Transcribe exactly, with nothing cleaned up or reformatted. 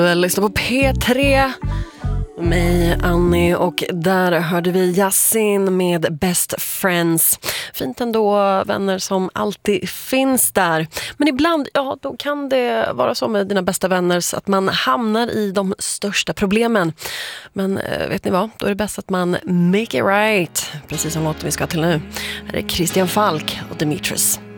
Lyssna på P tre, mig, Annie, och där hörde vi Yasin med Best Friends. Fint ändå, vänner som alltid finns där. Men ibland, ja, då kan det vara så med dina bästa vänner att man hamnar i de största problemen. Men vet ni vad? Då är det bäst att man make it right. Precis som låten vi ska till nu. Här är Christian Falk och Demetrius.